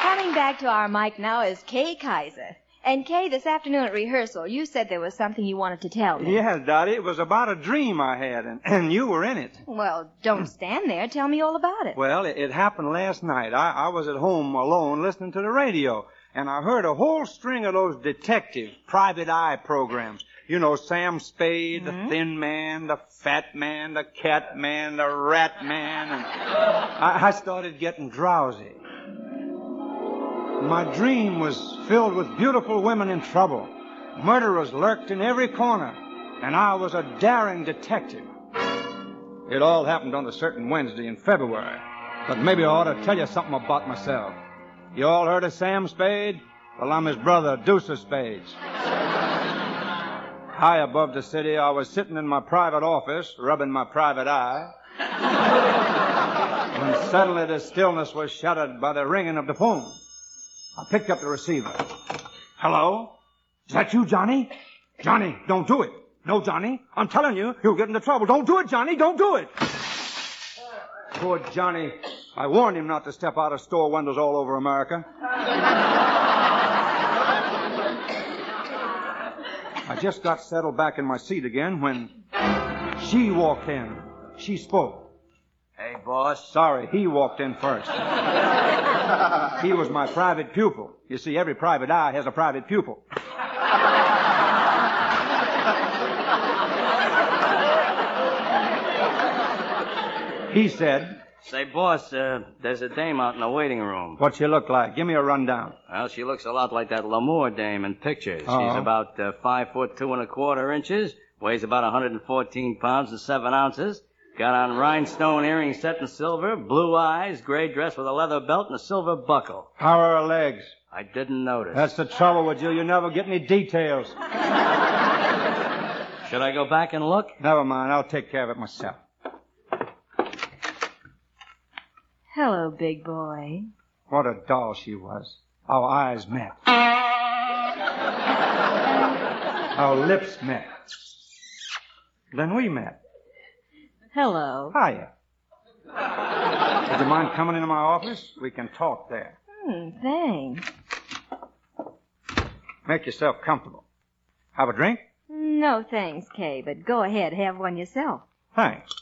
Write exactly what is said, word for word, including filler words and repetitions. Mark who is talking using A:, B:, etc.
A: Coming back to our mic now is Kay Kaiser. And Kay, this afternoon at rehearsal, you said there was something you wanted to tell me.
B: Yes, Dottie. It was about a dream I had, and, and you were in it.
A: Well, don't stand there. Tell me all about it.
B: Well, it, it happened last night. I, I was at home alone listening to the radio, and I heard a whole string of those detective, private eye programs. You know, Sam Spade, mm-hmm. the Thin Man, the Fat Man, the Cat Man, the Rat Man. And I, I started getting drowsy. My dream was filled with beautiful women in trouble. Murderers lurked in every corner, and I was a daring detective. It all happened on a certain Wednesday in February, but maybe I ought to tell you something about myself. You all heard of Sam Spade? Well, I'm his brother, Deucer Spades. High above the city, I was sitting in my private office, rubbing my private eye, when suddenly the stillness was shattered by the ringing of the phone. I picked up the receiver. Hello? Is that you, Johnny? Johnny, don't do it. No, Johnny. I'm telling you, you'll get into trouble. Don't do it, Johnny. Don't do it. Poor Johnny. I warned him not to step out of store windows all over America. I just got settled back in my seat again when she walked in. She spoke.
C: Hey, boss.
B: Sorry, he walked in first. He was my private pupil. You see, every private eye has a private pupil. He said...
C: Say, boss, uh, there's a dame out in the waiting room.
B: What's she look like? Give me a rundown.
C: Well, she looks a lot like that Lamour dame in pictures.
B: Uh-oh.
C: She's about uh, five foot two and a quarter inches, weighs about one hundred fourteen pounds and seven ounces, got on rhinestone earrings set in silver, blue eyes, gray dress with a leather belt and a silver buckle.
B: How are her legs?
C: I didn't notice.
B: That's the trouble with you. You never get any details.
C: Should I go back and look?
B: Never mind. I'll take care of it myself.
A: Hello, big boy.
B: What a doll she was. Our eyes met. Our lips met. Then we met.
A: Hello.
B: Hiya. Would you mind coming into my office? We can talk there.
A: Hmm, thanks.
B: Make yourself comfortable. Have a drink?
A: No, thanks, Kay, but go ahead, have one yourself.
B: Thanks.